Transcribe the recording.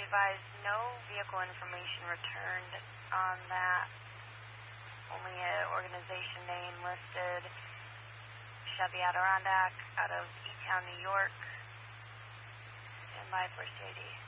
advised no vehicle information returned on that. Only an organization name listed, Chevy Adirondack out of E-Town, New York, and live for JD.